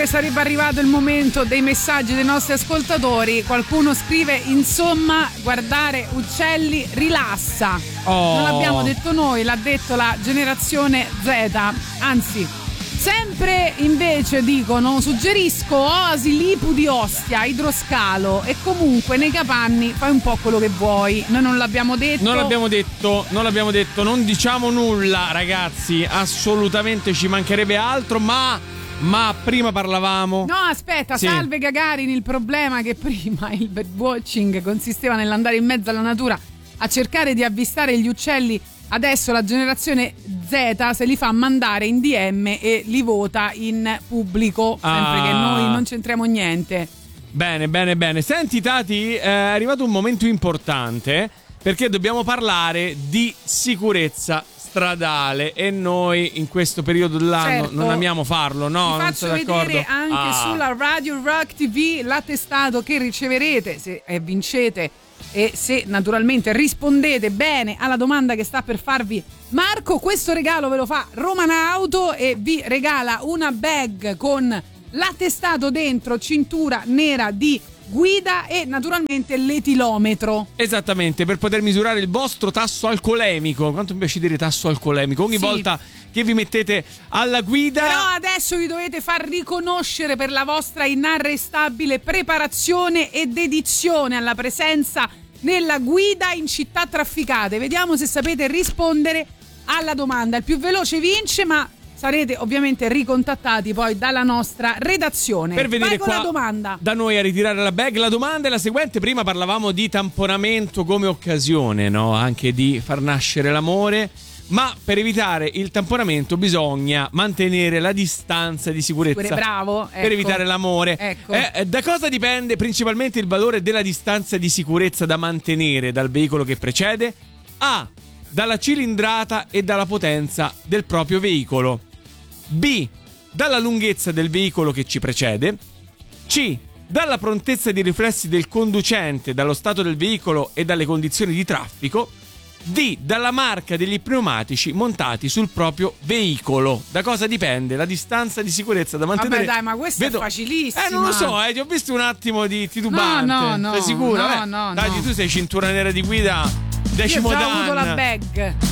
che sarebbe arrivato il momento dei messaggi dei nostri ascoltatori. Qualcuno scrive: insomma, guardare uccelli rilassa. Non l'abbiamo detto noi, l'ha detto la generazione Z. Anzi, sempre invece dicono: suggerisco oasi Lipu di Ostia, idroscalo, e comunque nei capanni fai un po' quello che vuoi. Noi non l'abbiamo detto. Non l'abbiamo detto, non diciamo nulla, ragazzi, assolutamente, ci mancherebbe altro, ma prima parlavamo. No, aspetta, sì. Salve Gagarin, il problema è che prima il birdwatching consisteva nell'andare in mezzo alla natura a cercare di avvistare gli uccelli. Adesso la generazione Z se li fa mandare in DM e li vota in pubblico, sempre che noi non c'entriamo niente. Bene. Senti Tati, è arrivato un momento importante, perché dobbiamo parlare di sicurezza stradale e noi in questo periodo dell'anno non amiamo farlo, no? Vi faccio vedere anche sulla Radio Rock TV l'attestato che riceverete se vincete e se naturalmente rispondete bene alla domanda che sta per farvi Marco. Questo regalo ve lo fa Romanauto e vi regala una bag con l'attestato dentro, cintura nera di guida e naturalmente l'etilometro. Esattamente, per poter misurare il vostro tasso alcolemico. Quanto mi piace dire tasso alcolemico ogni volta che vi mettete alla guida. Però adesso vi dovete far riconoscere per la vostra inarrestabile preparazione e dedizione alla presenza nella guida in città trafficate. Vediamo se sapete rispondere alla domanda. Il più veloce vince, ma sarete ovviamente ricontattati poi dalla nostra redazione. Per venire Vai con qua la domanda da noi a ritirare la bag. La domanda è la seguente: prima parlavamo di tamponamento come occasione, no? Anche di far nascere l'amore, ma per evitare il tamponamento bisogna mantenere la distanza di sicurezza. Bravo, per evitare l'amore. Ecco. Da cosa dipende principalmente il valore della distanza di sicurezza da mantenere dal veicolo che precede? A. Dalla cilindrata e dalla potenza del proprio veicolo. B. Dalla lunghezza del veicolo che ci precede. C. Dalla prontezza di riflessi del conducente, dallo stato del veicolo e dalle condizioni di traffico. D. Dalla marca degli pneumatici montati sul proprio veicolo. Da cosa dipende la distanza di sicurezza da mantenere? Vabbè dai, ma questo è facilissimo. Non lo so, ti ho visto un attimo di titubante. No. Sei sicuro? No. Dai, tu sei cintura nera di guida, decimo dan. dan. Io ho avuto la bag.